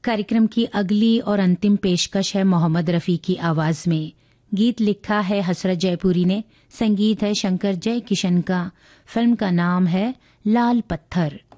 कार्यक्रम की अगली और अंतिम पेशकश है मोहम्मद रफ़ी की आवाज़ में। गीत लिखा है हसरत जयपुरी ने, संगीत है शंकर जय किशन का। फिल्म का नाम है लाल पत्थर।